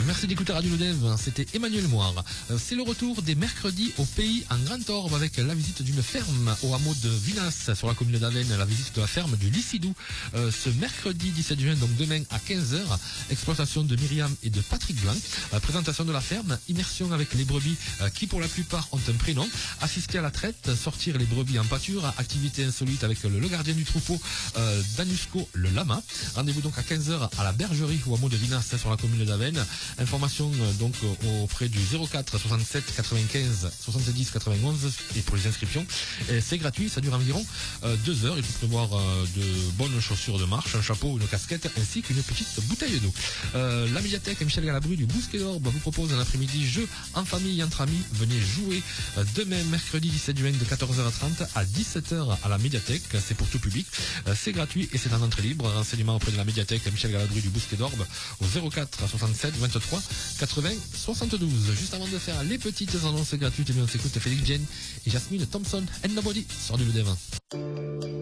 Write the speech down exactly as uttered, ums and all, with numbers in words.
Merci d'écouter Radio Lodev, c'était Emmanuel Moire. C'est le retour des mercredis au pays en Grand Orbe avec la visite d'une ferme au hameau de Vinas sur la commune d'Avesnes, la visite de la ferme du Lissidou. Euh, ce mercredi dix-sept juin, donc demain à quinze heures, exploitation de Myriam et de Patrick Blanc, euh, présentation de la ferme, immersion avec les brebis euh, qui pour la plupart ont un prénom, assister à la traite, sortir les brebis en pâture, activité insolite avec le, le gardien du troupeau euh, Danusco le lama. Rendez-vous donc à quinze heures à la bergerie au hameau de Vinas sur la commune d'Avesnes. Information euh, donc euh, auprès du zéro quatre soixante-sept quatre-vingt-quinze soixante-dix quatre-vingt-onze et pour les inscriptions. Et c'est gratuit, ça dure environ euh, deux heures. Il faut prévoir euh, de bonnes chaussures de marche, un chapeau, une casquette ainsi qu'une petite bouteille d'eau. Euh, la médiathèque Michel Galabru du Bousquet d'Orbe vous propose un après-midi jeu en famille, entre amis. Venez jouer euh, demain mercredi dix-sept juin de quatorze heures trente à dix-sept heures à la médiathèque. C'est pour tout public. Euh, c'est gratuit et c'est en entrée libre. Renseignements auprès de la médiathèque Michel Galabru du Bousquet d'Orbe au zéro quatre soixante-sept vingt-trois quatre-vingts soixante-douze. Juste avant de faire les petites annonces gratuites, eh bien, on s'écoute Félix Jane et Jasmine Thompson and Nobody sur du Lodev.